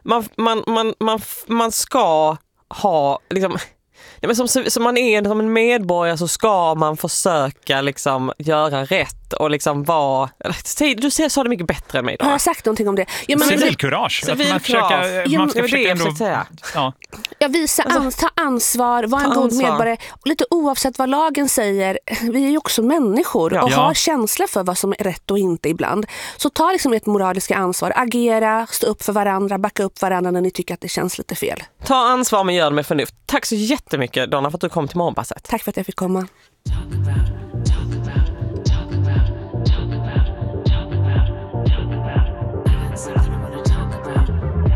man ska ha liksom, men som man är som en medborgare så ska man försöka liksom göra rätt och liksom vara... Du sa det mycket bättre än mig då. Har jag sagt någonting om det? Ja, men civilkurage. Man ska försöka ändå... Ta ansvar, vara en god medborgare. Och lite oavsett vad lagen säger, vi är ju också människor och har känsla för vad som är rätt och inte ibland. Så ta liksom ert moraliska ansvar, agera, stå upp för varandra, backa upp varandra när ni tycker att det känns lite fel. Ta ansvar men gör det med förnuft. Tack så jättemycket Donna för att du kom till Morgonpasset. Tack för att jag fick komma.